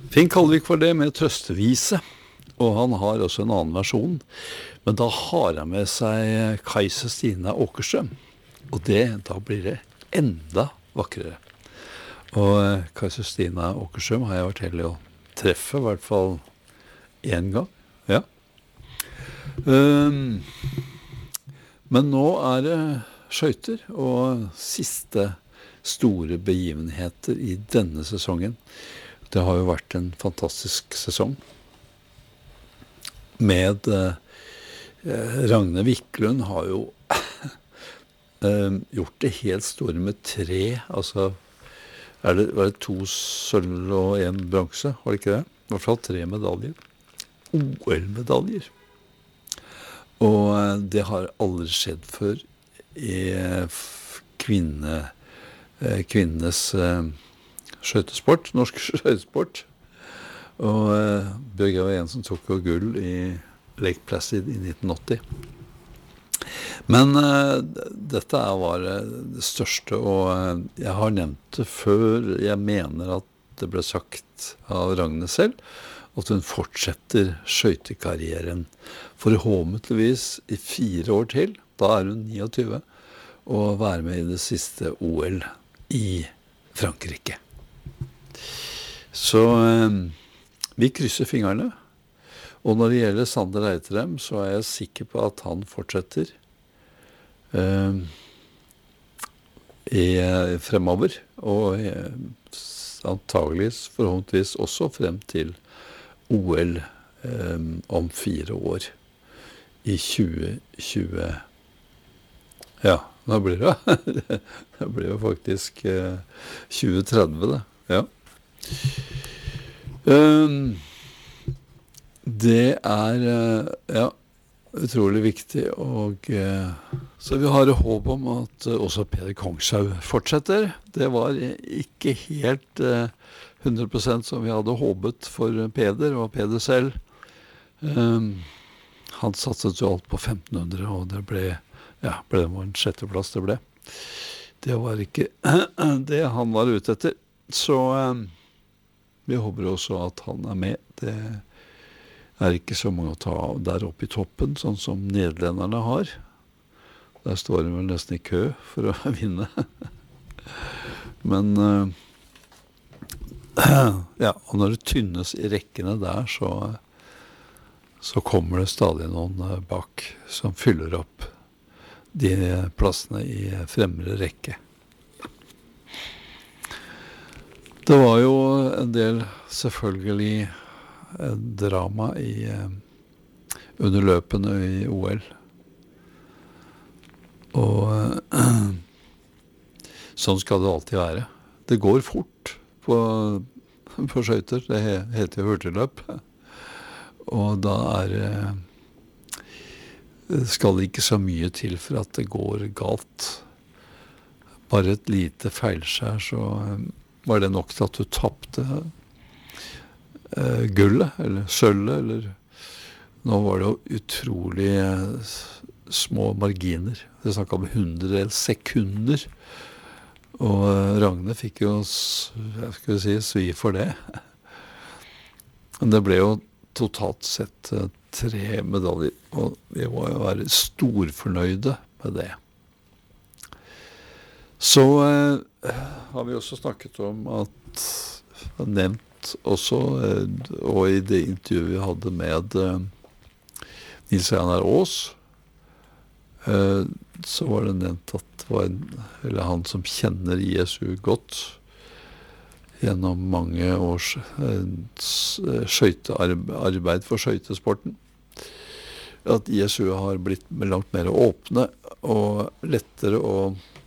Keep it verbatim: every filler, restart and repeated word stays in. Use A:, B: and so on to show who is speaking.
A: Finn Kalvik var det med trøstevise, og han har også en annen versjon. Men da har han med seg Kajse Stina Åkerstrøm, og det, da blir det enda vakrere. Og Kajse Stina Åkerstrøm har jeg vært heldig å treffe, i hvert fall en gang, ja. Um, men nå er det skøyter, og siste store begivenheter i denne sesongen. Det har jo vært en fantastisk sesong med eh, Ragne Wiklund har jo eh, gjort det helt store med tre, altså er det, var det to sølv og en bronse, var det ikke det? I hvert fall tre medaljer. O L-medaljer. Og eh, det har aldri skjedd før i eh, kvinne, eh, kvinnes eh, skøytesport, norsk skøytesport. Og eh, Bjørg var en som tok jo gull i Lake Placid i nitten åtti. Men eh, dette var det største, og eh, jeg har nevnt det før. Jeg mener at det ble sagt av Ragne selv, at hun fortsetter skøytekarrieren forhåpentligvis i fire år til. Da er hun niogtyve, og være med i det siste O L i Frankrike. Så eh, vi krysser fingrene, og når det gjelder Sander Eitrem, så er jeg sikker på at han fortsetter eh, i, fremover, og eh, antageligvis forhåpentligvis også frem til O L eh, om fire år i tjue tjue. Ja, nå blir det det blir jo faktisk eh, tjue tretti, det, ja. Um, det er uh, ja, utrolig viktig, og uh, så vi har håp om at uh, også Peder Kongshaug fortsetter. Det var ikke helt uh, hundre prosent som vi hadde håpet for Peder og Peder selv. Um, han satset jo alt på femten hundre, og det ble, ja, ble det en sjetteplass det ble. Det var ikke det han var ute etter. Så um, vi håper også at han er med. Det er ikke så mange å ta av der oppe i toppen, sånn som nederlenderne har. Der står de vel nesten i kø for å vinne. Men uh, ja, og når det tynnes i rekkene der, så, så kommer det stadig noen uh, bak som fyller opp de plassene i fremre rekke. Det var jo en del selvfølgelig drama i, under løpene i O L. Og sånn skal det alltid være. Det går fort på, på skøyter, det heter jo hurtigløp. Og da er det skal det ikke så mye til for at det går galt. Bare et lite feilskjær, så var det nok til at du tappte eh, gullet, eller sølvet, eller nå var det jo utrolig eh, små marginer. Det snakket om hundre sekunder, og eh, Ragne fikk jo, jeg skal si, svi for det. Men det ble jo totalt sett eh, tre medaljer, og vi må jo være storfornøyde med det. Så eh, har vi også snakket om at, nevnt også, eh, og i det intervjuet vi hadde med eh, Nils Einar Aas, eh, så var det nevnt at det var en, eller han som kjenner I S U godt, gjennom mange års eh, skøytearbeid for skøytesporten, at I S U har blitt langt mer åpne og lettere å